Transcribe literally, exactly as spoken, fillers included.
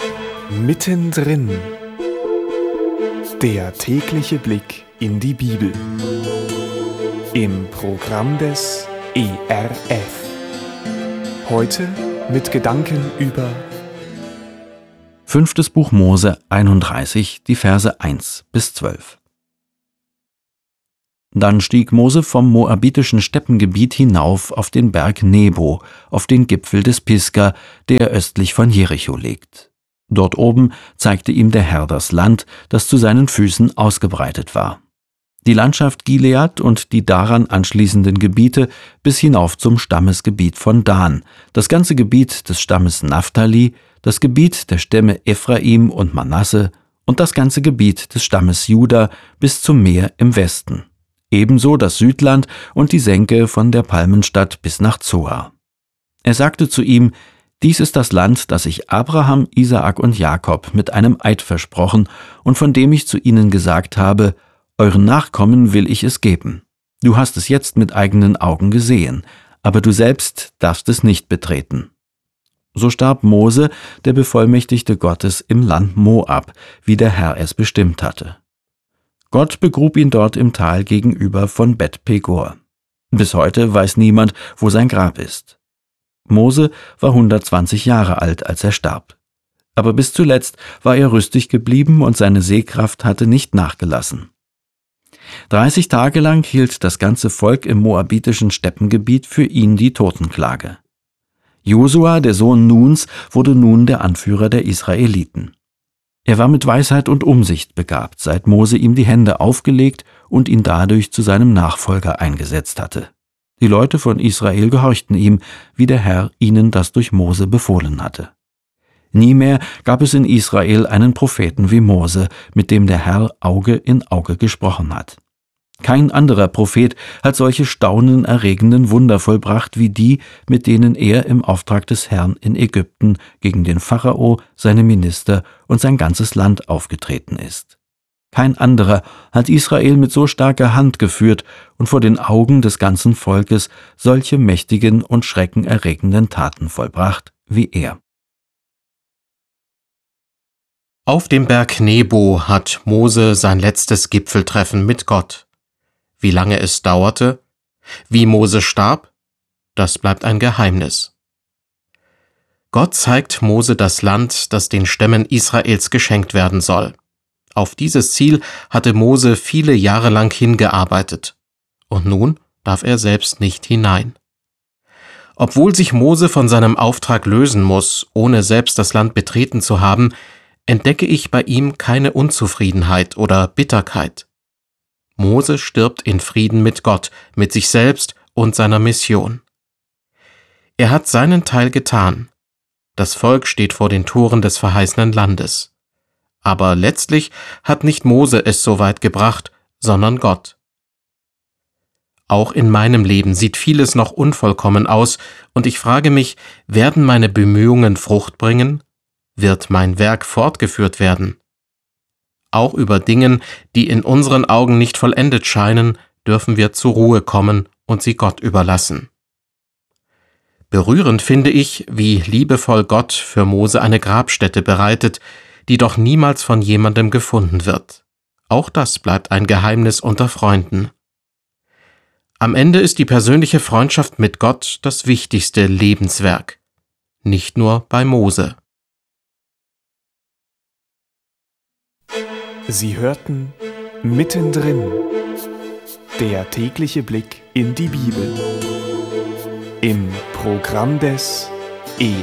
Mittendrin. Der tägliche Blick in die Bibel. Im Programm des E R F. Heute mit Gedanken über Fünftes Buch Mose einunddreißig, die Verse eins bis zwölf. Dann stieg Mose vom moabitischen Steppengebiet hinauf auf den Berg Nebo, auf den Gipfel des Pisga, der östlich von Jericho liegt. Dort oben zeigte ihm der Herr das Land, das zu seinen Füßen ausgebreitet war. Die Landschaft Gilead und die daran anschließenden Gebiete bis hinauf zum Stammesgebiet von Dan, das ganze Gebiet des Stammes Naphtali, das Gebiet der Stämme Ephraim und Manasse und das ganze Gebiet des Stammes Juda bis zum Meer im Westen. Ebenso das Südland und die Senke von der Palmenstadt bis nach Zoar. Er sagte zu ihm: Dies ist das Land, das ich Abraham, Isaak und Jakob mit einem Eid versprochen und von dem ich zu ihnen gesagt habe: Euren Nachkommen will ich es geben. Du hast es jetzt mit eigenen Augen gesehen, aber du selbst darfst es nicht betreten. So starb Mose, der Bevollmächtigte Gottes, im Land Moab, wie der Herr es bestimmt hatte. Gott begrub ihn dort im Tal gegenüber von Bet Pegor. Bis heute weiß niemand, wo sein Grab ist. Mose war hundertzwanzig Jahre alt, als er starb. Aber bis zuletzt war er rüstig geblieben und seine Sehkraft hatte nicht nachgelassen. Dreißig Tage lang hielt das ganze Volk im moabitischen Steppengebiet für ihn die Totenklage. Josua, der Sohn Nuns, wurde nun der Anführer der Israeliten. Er war mit Weisheit und Umsicht begabt, seit Mose ihm die Hände aufgelegt und ihn dadurch zu seinem Nachfolger eingesetzt hatte. Die Leute von Israel gehorchten ihm, wie der Herr ihnen das durch Mose befohlen hatte. Nie mehr gab es in Israel einen Propheten wie Mose, mit dem der Herr Auge in Auge gesprochen hat. Kein anderer Prophet hat solche staunenerregenden Wunder vollbracht wie die, mit denen er im Auftrag des Herrn in Ägypten gegen den Pharao, seine Minister und sein ganzes Land aufgetreten ist. Kein anderer hat Israel mit so starker Hand geführt und vor den Augen des ganzen Volkes solche mächtigen und schreckenerregenden Taten vollbracht wie er. Auf dem Berg Nebo hat Mose sein letztes Gipfeltreffen mit Gott. Wie lange es dauerte, wie Mose starb, das bleibt ein Geheimnis. Gott zeigt Mose das Land, das den Stämmen Israels geschenkt werden soll. Auf dieses Ziel hatte Mose viele Jahre lang hingearbeitet. Und nun darf er selbst nicht hinein. Obwohl sich Mose von seinem Auftrag lösen muss, ohne selbst das Land betreten zu haben, entdecke ich bei ihm keine Unzufriedenheit oder Bitterkeit. Mose stirbt in Frieden mit Gott, mit sich selbst und seiner Mission. Er hat seinen Teil getan. Das Volk steht vor den Toren des verheißenen Landes. Aber letztlich hat nicht Mose es so weit gebracht, sondern Gott. Auch in meinem Leben sieht vieles noch unvollkommen aus, und ich frage mich, werden meine Bemühungen Frucht bringen? Wird mein Werk fortgeführt werden? Auch über Dingen, die in unseren Augen nicht vollendet scheinen, dürfen wir zur Ruhe kommen und sie Gott überlassen. Berührend finde ich, wie liebevoll Gott für Mose eine Grabstätte bereitet, die doch niemals von jemandem gefunden wird. Auch das bleibt ein Geheimnis unter Freunden. Am Ende ist die persönliche Freundschaft mit Gott das wichtigste Lebenswerk, nicht nur bei Mose. Sie hörten Mittendrin. Der tägliche Blick in die Bibel. Im Programm des E